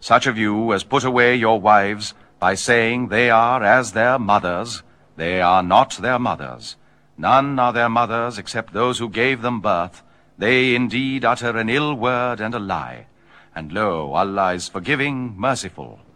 Such of you as put away your wives by saying they are as their mothers, they are not their mothers. None are their mothers except those who gave them birth. They indeed utter an ill word and a lie. And lo, Allah is forgiving, merciful.